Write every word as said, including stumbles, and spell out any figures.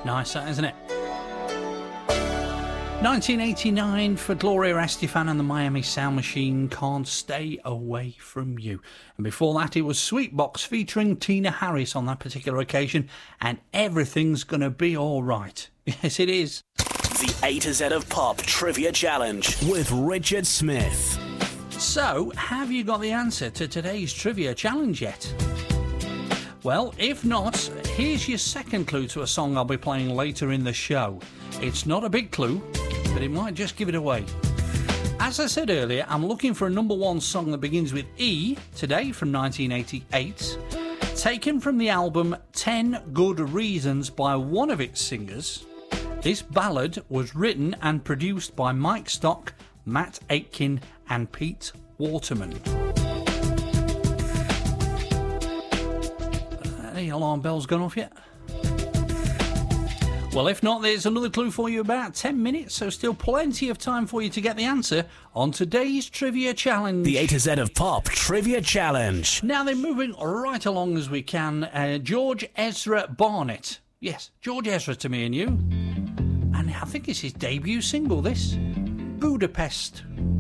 Nice, that, isn't it? nineteen eighty-nine for Gloria Estefan and the Miami Sound Machine, Can't Stay Away From You. And before that, it was Sweetbox featuring Tina Harris on that particular occasion, and Everything's Gonna Be Alright. Yes, it is. The A to Z of Pop Trivia Challenge with Richard Smith. So, have you got the answer to today's Trivia Challenge yet? Well, if not, here's your second clue to a song I'll be playing later in the show. It's not a big clue, but it might just give it away. As I said earlier, I'm looking for a number one song that begins with E today from nineteen eighty-eight, taken from the album ten Good Reasons by one of its singers. This ballad was written and produced by Mike Stock, Matt Aitken and Pete Waterman. Any alarm bells gone off yet? Well, if not, there's another clue for you about ten minutes, so still plenty of time for you to get the answer on today's Trivia Challenge. The A to Z of Pop Trivia Challenge. Now then, moving right along as we can, uh, George Ezra Barnett. Yes, George Ezra to me and you. And I think it's his debut single, this. Budapest.